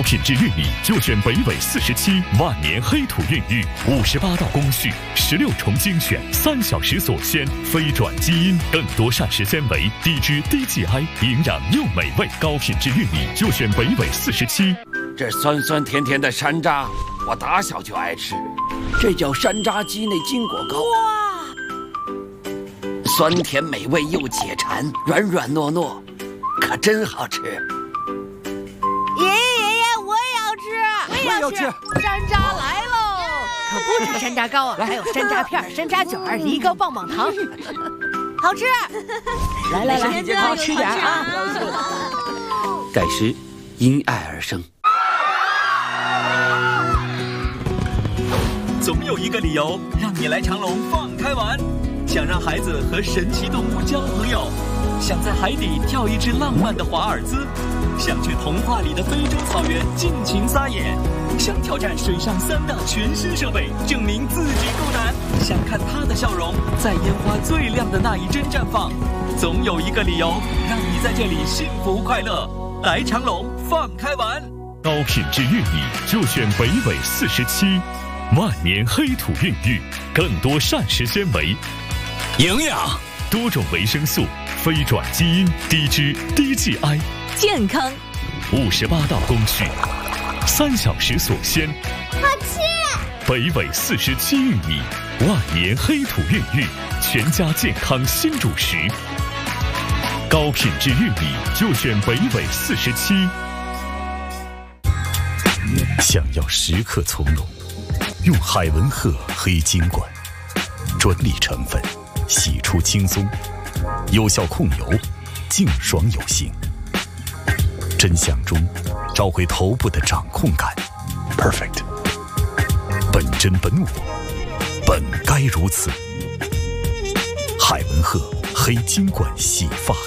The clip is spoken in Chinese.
品质玉米就选北纬47万年黑土孕育，58道工序，16重精选，3小时锁鲜，非转基因，更多膳食纤维，低脂低 GI， 营养又美味。高品质玉米就选北纬47。 这酸酸甜甜的山楂，我打小就爱吃，这叫山楂鸡内金果糕。 哇， 酸甜美味又解馋，软软糯糯，可真好吃。 爷爷，我也要吃，山楂来喽！可不止山楂糕啊，还有山楂片、山楂卷、梨膏、棒棒糖，好吃。来， 健康吃点啊！ 盖诗因爱而生。 总有一个理由让你来长隆放开玩，想让孩子和神奇动物交朋友，想在海底跳一支浪漫的华尔兹，想去童话里的非洲草原尽情撒野，想挑战水上3大全新设备，证明自己够胆，想看他的笑容在烟花最亮的那一帧绽放。总有一个理由让你在这里幸福快乐。来长隆放开玩， 高品质玉米就选北纬47。万年黑土孕育，更多膳食纤维， 营养多种维生素，非转基因，低脂低 GI， 健康 58道工序，3小时锁鲜， 好吃。 北纬47玉米，万年黑土孕育，全家健康新主食。高品质玉米就选北纬47。想要时刻从容，用海文赫黑金管，专利成分，洗出轻松，有效控油，净爽有型。真相中找回头部的掌控感 ，perfect。本真本我，本该如此。海文赫黑金管洗发